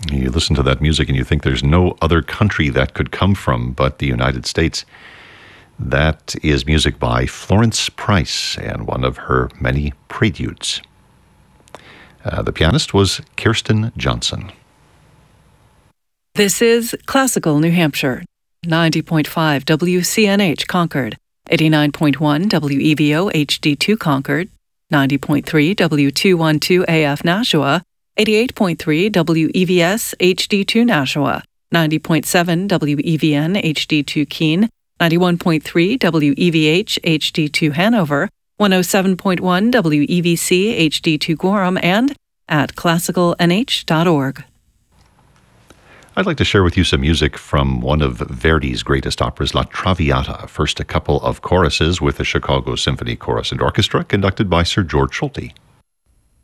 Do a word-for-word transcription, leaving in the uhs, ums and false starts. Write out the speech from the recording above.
You listen to that music and you think there's no other country that could come from but the United States. That is music by Florence Price and one of her many preludes. Uh, the pianist was Kirsten Johnson. This is Classical New Hampshire, ninety point five W C N H Concord, eighty-nine point one W E V O H D two Concord, ninety point three W two twelve A F Nashua, eighty-eight point three W E V S H D two Nashua, ninety point seven W E V N H D two Keene, ninety-one point three W E V H H D two Hanover, one oh seven point one W E V C H D two Gorham, and at classical n h dot org. I'd like to share with you some music from one of Verdi's greatest operas, La Traviata. First, a couple of choruses with the Chicago Symphony Chorus and Orchestra, conducted by Sir George Solti.